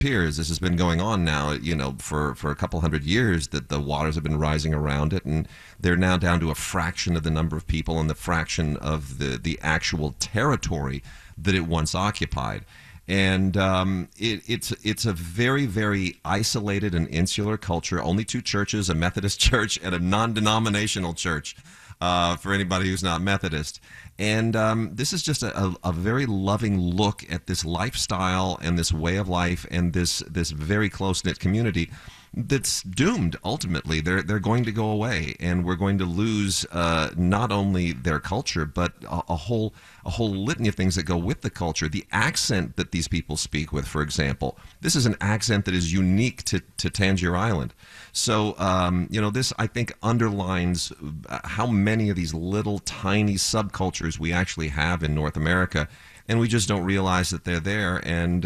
disappears. This has been going on now, for a couple hundred years, that the waters have been rising around it, and they're now down to a fraction of the number of people and the fraction of the actual territory that it once occupied. And it's a very, very isolated and insular culture. Only two churches, a Methodist church and a non-denominational church, for anybody who's not Methodist. And this is just a very loving look at this lifestyle and this way of life and this very close-knit community that's doomed. Ultimately, they're going to go away, and we're going to lose not only their culture, but a whole litany of things that go with the culture. The accent that these people speak with, for example, this is an accent that is unique to Tangier Island. So this, I think, underlines how many of these little tiny subcultures we actually have in North America. And we just don't realize that they're there. And,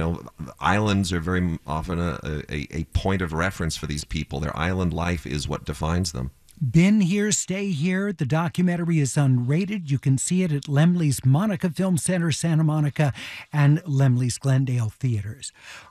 islands are very often a point of reference for these people. Their island life is what defines them. Been Here, Stay Here. The documentary is unrated. You can see it at Laemmle's Monica Film Center, Santa Monica, and Laemmle's Glendale Theaters.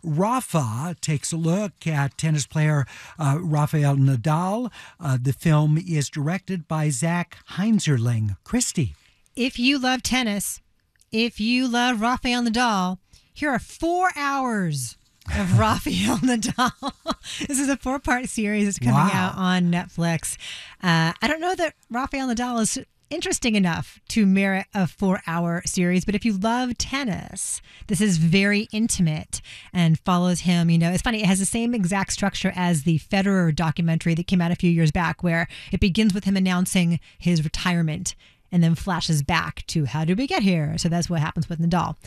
Rafa takes a look at tennis player Rafael Nadal. The film is directed by Zach Heinzerling. Christy. If you love tennis, if you love Rafael Nadal, here are 4 hours of Rafael Nadal. This is a 4-part series that's coming out on Netflix. I don't know that Rafael Nadal is interesting enough to merit a 4-hour series, but if you love tennis, this is very intimate and follows him. It's funny, it has the same exact structure as the Federer documentary that came out a few years back, where it begins with him announcing his retirement and then flashes back to how did we get here? So that's what happens with Nadal.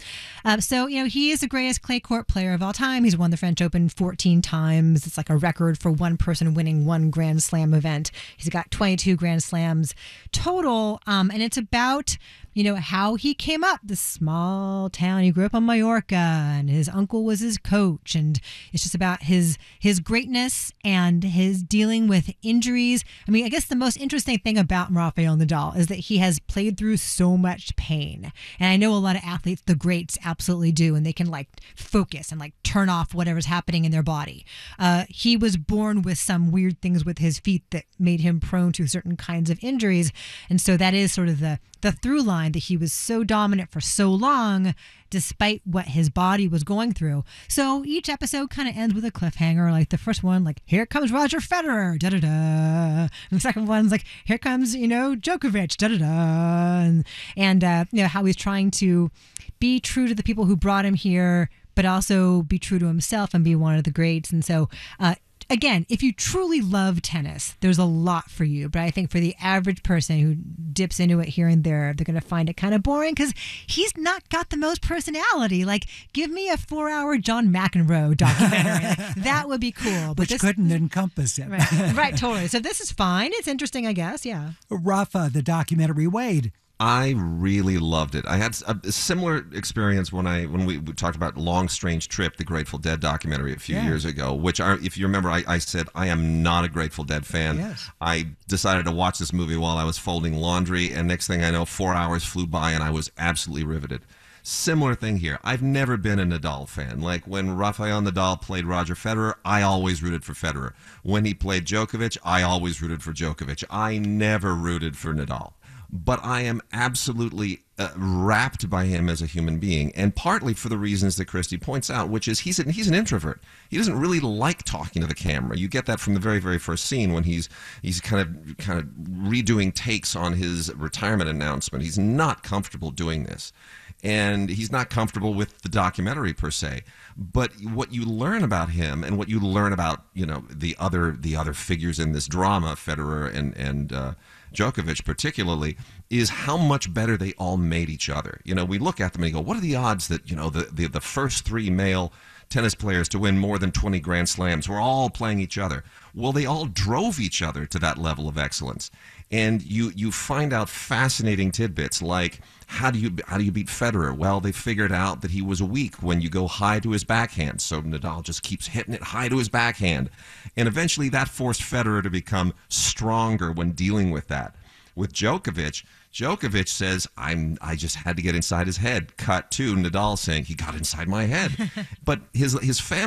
He is the greatest clay court player of all time. He's won the French Open 14 times. It's like a record for one person winning one Grand Slam event. He's got 22 Grand Slams total. And it's about, how he came up, this small town. He grew up on Mallorca and his uncle was his coach. And it's just about his greatness and his dealing with injuries. I mean, I guess the most interesting thing about Rafael Nadal is that he has played through so much pain. And I know a lot of athletes, the greats, absolutely do. And they can focus and turn off whatever's happening in their body. He was born with some weird things with his feet that made him prone to certain kinds of injuries. And so that is sort of the through line, that he was so dominant for so long despite what his body was going through. So each episode kind of ends with a cliffhanger. Like the first one, here comes Roger Federer, da-da-da. And the second one's here comes, Djokovic, da-da-da. And how he's trying to be true to the people who brought him here, but also be true to himself and be one of the greats. And so, again, if you truly love tennis, there's a lot for you. But I think for the average person who dips into it here and there, they're going to find it kind of boring because he's not got the most personality. Give me a 4-hour John McEnroe documentary. That would be cool. But which couldn't encompass him. Right, totally. So this is fine. It's interesting, I guess, yeah. Rafa, the documentary, Wade. I really loved it. I had a similar experience when we talked about Long Strange Trip, the Grateful Dead documentary a few years ago, which, if you remember, I said I am not a Grateful Dead fan. Yes. I decided to watch this movie while I was folding laundry, and next thing I know, 4 hours flew by, and I was absolutely riveted. Similar thing here. I've never been a Nadal fan. When Rafael Nadal played Roger Federer, I always rooted for Federer. When he played Djokovic, I always rooted for Djokovic. I never rooted for Nadal. But I am absolutely wrapped by him as a human being, and partly for the reasons that Christy points out, which is he's an introvert. He doesn't really like talking to the camera. You get that from the very, very first scene when he's kind of redoing takes on his retirement announcement. He's not comfortable doing this, and he's not comfortable with the documentary per se. But what you learn about him, and what you learn about the other figures in this drama, Federer and Djokovic particularly, is how much better they all made each other. We look at them and go, what are the odds that the first 3 male tennis players to win more than 20 Grand Slams were all playing each other? Well, they all drove each other to that level of excellence. And you find out fascinating tidbits like, how do you beat Federer? Well, they figured out that he was weak when you go high to his backhand. So Nadal just keeps hitting it high to his backhand. And eventually that forced Federer to become stronger when dealing with that. With Djokovic, Djokovic says, I just had to get inside his head. Cut to Nadal saying, he got inside my head. But his family